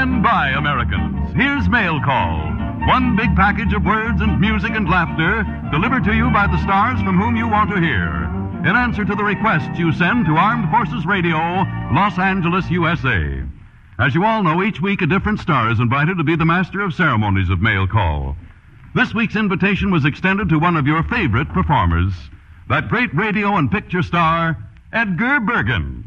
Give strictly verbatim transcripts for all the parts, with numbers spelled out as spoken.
Stand by, Americans. Here's Mail Call. One big package of words and music and laughter delivered to you by the stars from whom you want to hear. In answer to the requests you send to Armed Forces Radio, Los Angeles, U S A. As you all know, each week a different star is invited to be the master of ceremonies of Mail Call. This week's invitation was extended to one of your favorite performers, that great radio and picture star, Edgar Bergen.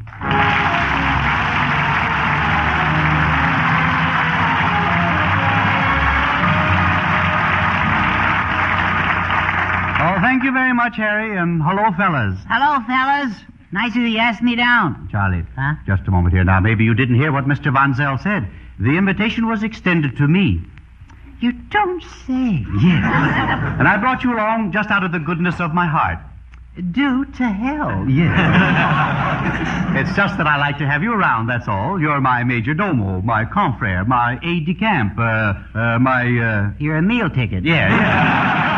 Oh, thank you very much, Harry, and hello, fellas. Hello, fellas. Nice of you to ask me down. Charlie, Huh? just a moment here now. Maybe you didn't hear what Mister Von Zell said. The invitation was extended to me. You don't say. Yes. And I brought you along just out of the goodness of my heart. Do to hell. Yes. It's just that I like to have you around, that's all. You're my major domo, my confrere, my aide-de-camp, uh, uh, my, uh... You're a meal ticket. Yeah, yeah.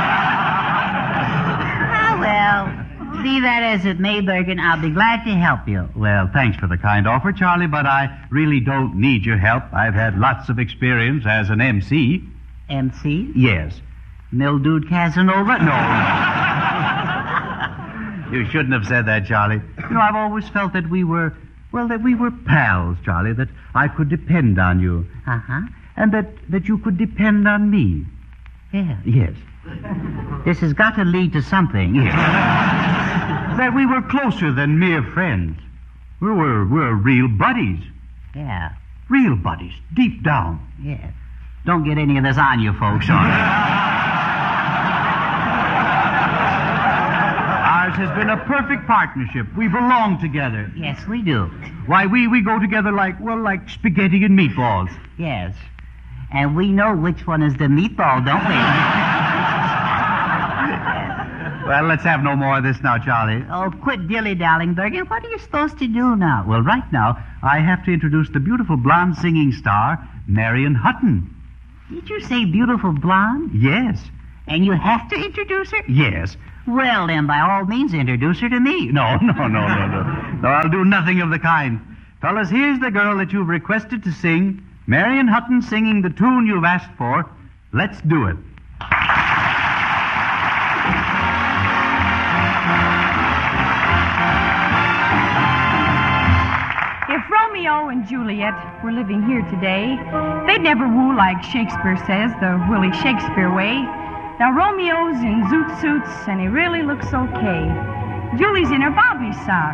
Ah, well, be that as it may, Bergen, I'll be glad to help you. Well, thanks for the kind offer, Charlie, but I really don't need your help. I've had lots of experience as an M C. M C? Yes. Mildewed Casanova? No. You shouldn't have said that, Charlie. You know, I've always felt that we were, well, that we were pals, Charlie, that I could depend on you. Uh-huh. And that, that you could depend on me. Yeah. Yes. This has got to lead to something. Yes. That we were closer than mere friends. We were, we're real buddies. Yeah. Real buddies, deep down. Yeah. Don't get any of this on you folks, all right? Ours has been a perfect partnership. We belong together. Yes, we do. Why, we, we go together like, well, like spaghetti and meatballs. Yes. And we know which one is the meatball, don't we? Well, let's have no more of this now, Charlie. Oh, quit dilly-dallying, Bergen. What are you supposed to do now? Well, right now, I have to introduce the beautiful blonde singing star, Marion Hutton. Did you say beautiful blonde? Yes. And you have to introduce her? Yes. Well, then, by all means, introduce her to me. No, no, no, no, no. No, I'll do nothing of the kind. Fellas, here's the girl that you've requested to sing. Marion Hutton singing the tune you've asked for. Let's do it. If Romeo and Juliet were living here today, they'd never woo like Shakespeare says, the Willie Shakespeare way. Now, Romeo's in zoot suits, and he really looks okay. Julie's in her bobby sock.